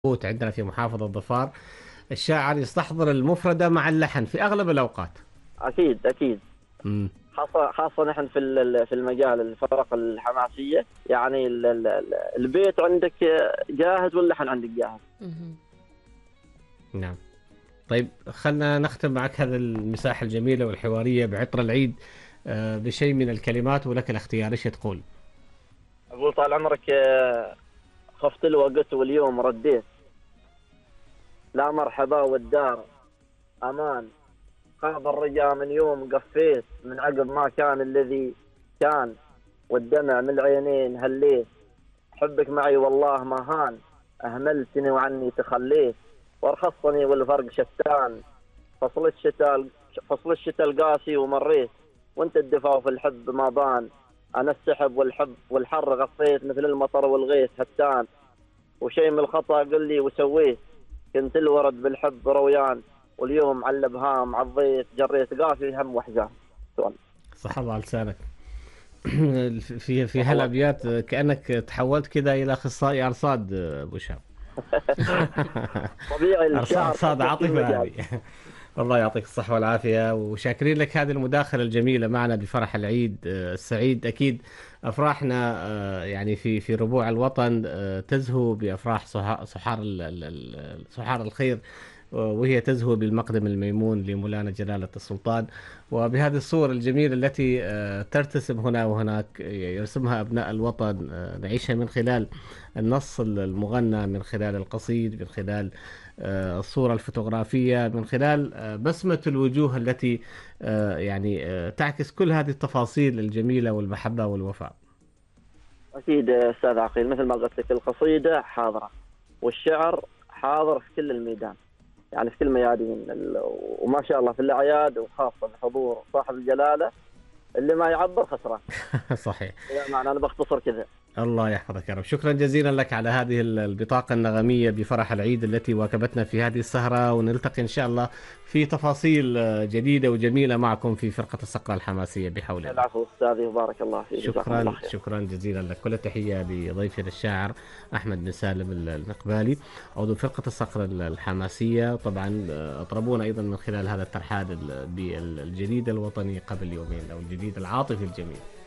عندنا في محافظة ظفار. الشاعر يستحضر المفردة مع اللحن في أغلب الأوقات. اكيد اكيد. مم. خاصه نحن في المجال الفرق الحماسيه، يعني البيت عندك جاهز واللحن عندك جاهز. مهم. نعم. طيب خلنا نختم معك هذه المساحة الجميلة والحوارية بعطر العيد بشيء من الكلمات، ولك الاختيار. ايش تقول؟ اقول طال عمرك، خفت الوقت واليوم رديت، لا مرحبا والدار امان، خاب الرجا من يوم قفيت، من عقب ما كان الذي كان، والدمع من العينين هليت، حبك معي والله ما هان، اهملتني وعني تخليت، وارخصني والفرق شتان، فصل الشتاء القاسي ومريت، وانت الدفا في الحب ما بان، انا السحب والحب والحر غطيت، مثل المطر والغيث هتان، وشي من الخطا قل لي وسويت، كنت الورد بالحب رويان، واليوم على الابهام عضيت، جريت قافي هم واحزان. سؤال. صح الله على لسانك. في والله هالأبيات كأنك تحولت كده إلى أخصائي أرصاد أبو شاب. طبيعي الشعر أرصاد في عاطفة المجال. هذه. الله يعطيك الصحة والعافية، وشاكرين لك هذه المداخلة الجميلة معنا بفرح العيد السعيد. أكيد أفراحنا يعني في ربوع الوطن تزهو بأفراح صحار الخير، وهي تزهو بالمقدم الميمون لمولانا جلالة السلطان. وبهذه الصور الجميلة التي ترتسم هنا وهناك يرسمها أبناء الوطن، نعيشها من خلال النص المغنى، من خلال القصيد، من خلال الصورة الفوتوغرافية، من خلال بسمة الوجوه التي يعني تعكس كل هذه التفاصيل الجميلة والمحبة والوفاء. اكيد استاذ عقيل، مثل ما قلت لك القصيده حاضره، والشعر حاضر في كل الميدان، يعني في كل الميادين وما شاء الله في الاعياد، وخاصه حضور صاحب الجلاله اللي ما يعبر خسران. صحيح. يعني معنى انا بختصر كذا. الله يحفظك يا رب. شكرا جزيلا لك على هذه البطاقة النغمية بفرح العيد التي واكبتنا في هذه السهرة، ونلتقي إن شاء الله في تفاصيل جديدة وجميلة معكم في فرقة الصقرة الحماسية بحول الله. العفو استاذي وبارك الله فيك، جزاكم الله شكرا خير. شكرا جزيلا لك. كل التحية لضيفنا الشاعر أحمد بن سالم المقبالي، عضو فرقة الصقر الحماسية. طبعا أطربونا أيضا من خلال هذا الترحال بالجديد الوطني قبل يومين، أو الجديد العاطفي الجميل.